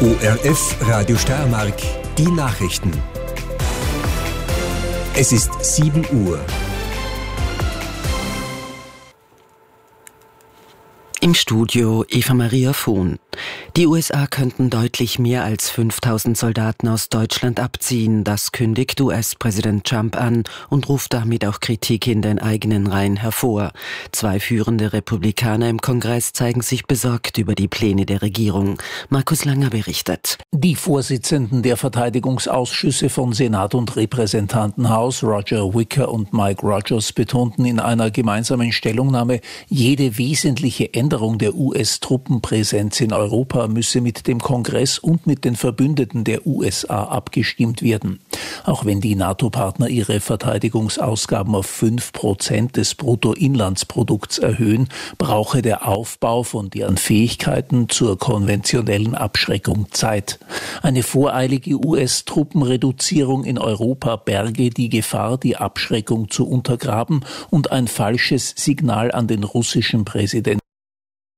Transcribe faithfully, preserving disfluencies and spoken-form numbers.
O R F Radio Steiermark, die Nachrichten. Es ist sieben Uhr. Im Studio Eva Maria Vohn. Die U S A könnten deutlich mehr als fünftausend Soldaten aus Deutschland abziehen. Das kündigt U S-Präsident Trump an und ruft damit auch Kritik in den eigenen Reihen hervor. Zwei führende Republikaner im Kongress zeigen sich besorgt über die Pläne der Regierung. Markus Langer berichtet. Die Vorsitzenden der Verteidigungsausschüsse von Senat und Repräsentantenhaus, Roger Wicker und Mike Rogers, betonten in einer gemeinsamen Stellungnahme, jede wesentliche Änderung der U S-Truppenpräsenz in Europa müsse mit dem Kongress und mit den Verbündeten der U S A abgestimmt werden. Auch wenn die NATO-Partner ihre Verteidigungsausgaben auf fünf Prozent des Bruttoinlandsprodukts erhöhen, brauche der Aufbau von deren Fähigkeiten zur konventionellen Abschreckung Zeit. Eine voreilige U S-Truppenreduzierung in Europa berge die Gefahr, die Abschreckung zu untergraben und ein falsches Signal an den russischen Präsidenten